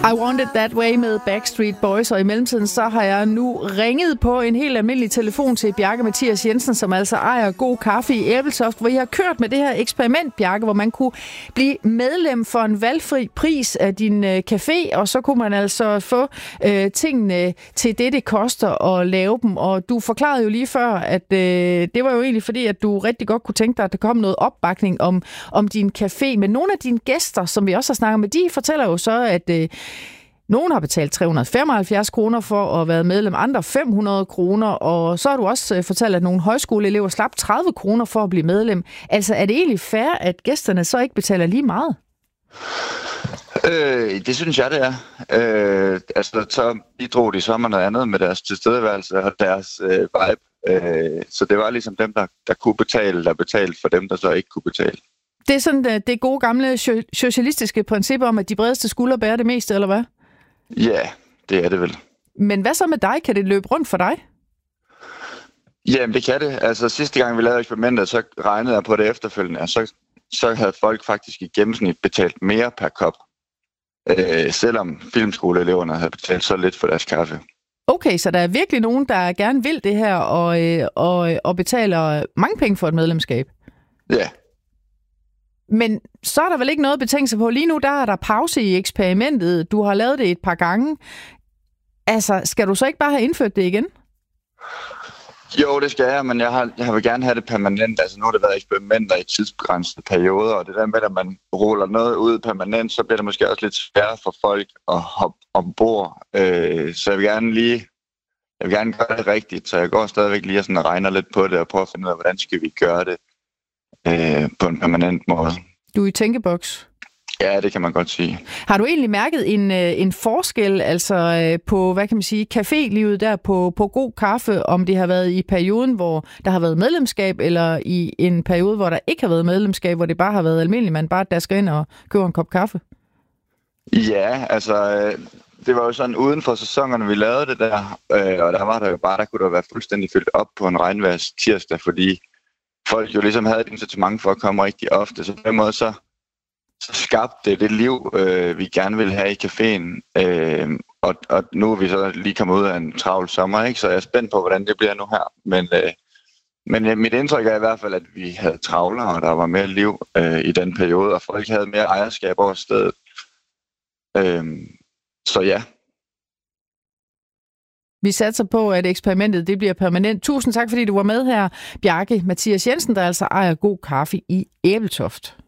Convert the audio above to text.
I Want It That Way med Backstreet Boys, og i mellemtiden så har jeg nu ringet på en helt almindelig telefon til Bjarke Mathias Jensen, som altså ejer God Kaffe i Ebeltoft, hvor I har kørt med det her eksperiment, Bjarke, hvor man kunne blive medlem for en valgfri pris af din café, og så kunne man altså få tingene til det koster at lave dem. Og du forklarede jo lige før, at det var jo egentlig fordi, at du rigtig godt kunne tænke dig, at der kom noget opbakning om din café. Men nogle af dine gæster, som vi også har snakket med, de fortæller jo så, at nogen har betalt 375 kroner for at være medlem, andre 500 kroner, og så har du også fortalt, at nogle højskoleelever slap 30 kroner for at blive medlem. Altså, er det egentlig fair, at gæsterne så ikke betaler lige meget? Det synes jeg, det er. Så bidrog de så med noget andet med deres tilstedeværelse og deres vibe. Så det var ligesom dem, der kunne betale, der betalte for dem, der så ikke kunne betale. Det er sådan det gode gamle socialistiske princip om, at de bredeste skuldre bærer det meste, eller hvad? Ja, det er det vel. Men hvad så med dig? Kan det løbe rundt for dig? Jamen, det kan det. Altså, sidste gang vi lavede eksperimentet, så regnede jeg på det efterfølgende, og så havde folk faktisk i gennemsnit betalt mere per kop, selvom filmskoleeleverne havde betalt så lidt for deres kaffe. Okay, så der er virkelig nogen, der gerne vil det her og betaler mange penge for et medlemskab? Ja. Men så er der vel ikke noget betingelse på. Lige nu, der er der pause i eksperimentet. Du har lavet det et par gange. Altså, skal du så ikke bare have indført det igen? Jo, det skal jeg, men jeg vil gerne have det permanent. Altså, nu har det været eksperimenter i tidsbegrænsede perioder, og det der med, at man ruller noget ud permanent, så bliver det måske også lidt sværere for folk at hoppe ombord. Så jeg vil gerne gøre det rigtigt, så jeg går stadigvæk lige og regner lidt på det og prøver at finde ud af, hvordan skal vi gøre det på en permanent måde. Du er i tænkeboks? Ja, det kan man godt sige. Har du egentlig mærket en forskel altså på, hvad kan man sige, cafélivet der på God Kaffe, om det har været i perioden, hvor der har været medlemskab, eller i en periode, hvor der ikke har været medlemskab, hvor det bare har været almindeligt, man bare dasker ind og køber en kop kaffe? Ja, altså det var jo sådan uden for sæsonerne, vi lavede det der, og der kunne der være fuldstændig fyldt op på en regnværs tirsdag, fordi folk jo ligesom havde et incitament for at komme rigtig ofte, så på den måde så skabte det liv, vi gerne vil have i caféen. Og nu er vi så lige kommet ud af en travl sommer, ikke? Så jeg er spændt på, hvordan det bliver nu her. Men mit indtryk er i hvert fald, at vi havde travlere, og der var mere liv i den periode, og folk havde mere ejerskab over stedet. Så ja. Vi satser på, at eksperimentet det bliver permanent. Tusind tak, fordi du var med her, Bjarke Mathias Jensen, der altså ejer God Kaffe i Ebeltoft.